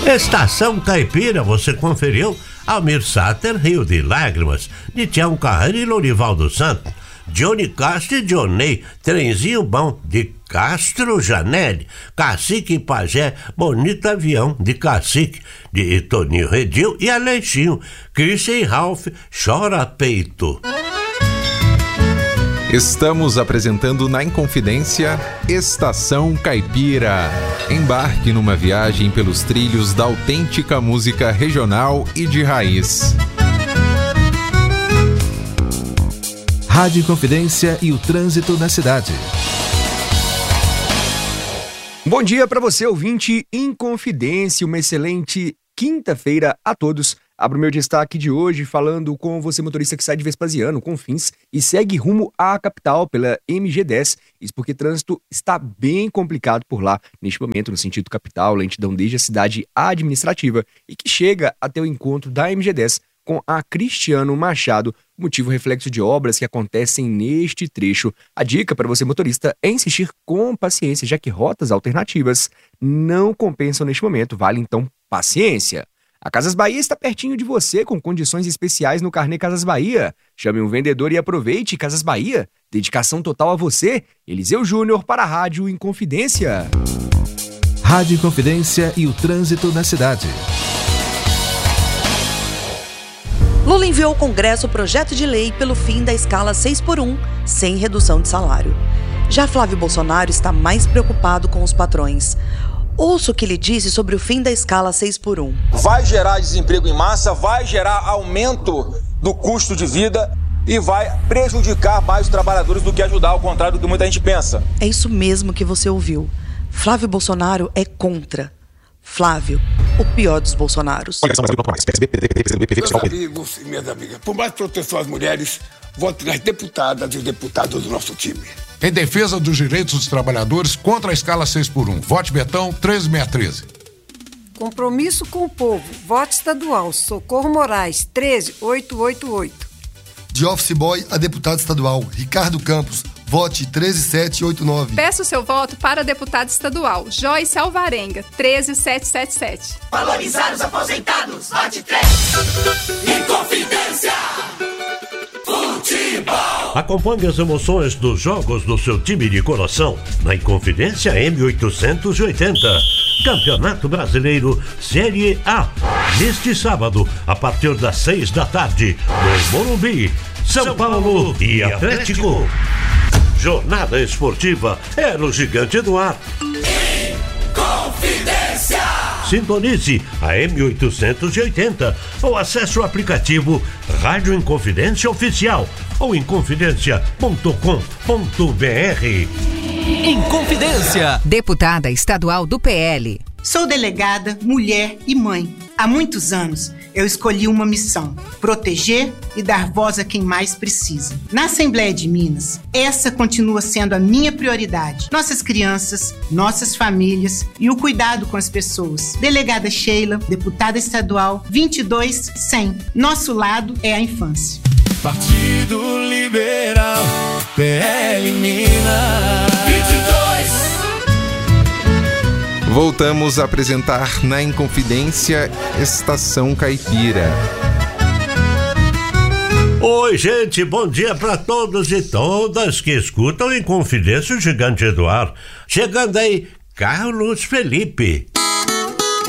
Estação Caipira, você conferiu Almir Sater, Rio de Lágrimas, de Tião Carreiro e Lorivaldo Santos, Johnny Castro e Johnny, Trenzinho Bom, de Castro Janelli, Cacique e Pajé, Bonito Avião, de Cacique, de Toninho Redil e Aleixinho, Christian e Ralph, Chora Peito. Estamos apresentando na Inconfidência Estação Caipira. Embarque numa viagem pelos trilhos da autêntica música regional e de raiz. Rádio Inconfidência e o trânsito na cidade. Bom dia para você, ouvinte Inconfidência. Uma excelente quinta-feira a todos. Abro meu destaque de hoje falando com você, motorista que sai de Vespasiano, Confins, e segue rumo à capital pela MG10. Isso porque o trânsito está bem complicado por lá, neste momento, no sentido capital, lentidão desde a cidade administrativa, e que chega até o encontro da MG10 com a Cristiano Machado, motivo reflexo de obras que acontecem neste trecho. A dica para você, motorista, é insistir com paciência, já que rotas alternativas não compensam neste momento. Vale, então, paciência. A Casas Bahia está pertinho de você, com condições especiais no carnê Casas Bahia. Chame um vendedor e aproveite. Casas Bahia, dedicação total a você. Eliseu Júnior para a Rádio Inconfidência. Rádio Inconfidência e o trânsito na cidade. Lula enviou ao Congresso o projeto de lei pelo fim da escala 6x1, sem redução de salário. Já Flávio Bolsonaro está mais preocupado com os patrões. Ouça o que ele disse sobre o fim da escala 6x1. Vai gerar desemprego em massa, vai gerar aumento do custo de vida e vai prejudicar mais os trabalhadores do que ajudar, ao contrário do que muita gente pensa. É isso mesmo que você ouviu. Flávio Bolsonaro é contra. Flávio, o pior dos Bolsonaros. Meus amigos e minhas amigas, por mais proteção às mulheres, vote nas deputadas e os deputados do nosso time. Em defesa dos direitos dos trabalhadores contra a escala 6x1. Vote Betão 13613. Compromisso com o povo. Vote estadual. Socorro Moraes 13888. De office boy a deputado estadual. Ricardo Campos. Vote 13789. Peça o seu voto para deputado estadual. Joyce Alvarenga 13777. Valorizar os aposentados. Vote 3. Inconfidência. Futebol. Acompanhe as emoções dos jogos do seu time de coração na Inconfidência M880. Campeonato Brasileiro Série A. Neste sábado, a partir das 6 da tarde, no Morumbi, São Paulo e Atlético. Jornada esportiva é no Gigante do Ar. Inconfidência. Sintonize a M880 ou acesse o aplicativo Rádio Inconfidência Oficial ou inconfidencia.com.br. Inconfidência. Deputada estadual do PL. Sou delegada, mulher e mãe. Há muitos anos eu escolhi uma missão: proteger e dar voz a quem mais precisa. Na Assembleia de Minas, essa continua sendo a minha prioridade. Nossas crianças, nossas famílias e o cuidado com as pessoas. Delegada Sheila, deputada estadual 22100. Nosso lado é a infância. Partido Liberal, PL Minas 22. Voltamos a apresentar na Inconfidência Estação Caipira. Oi, gente, bom dia para todos e todas que escutam Inconfidência o Gigante do Ar. Chegando aí, Carlos Felipe.